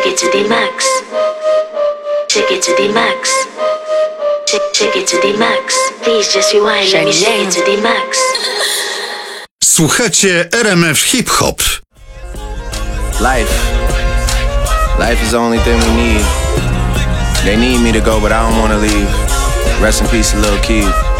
Take it to the max. Take it to the max. Take it to the max. Please just rewind. Let me shake it to the max. Słuchacie RMF Hip Hop. Life is the only thing we need. They need me to go, but I don't wanna leave. Rest in peace, Lil' Keith.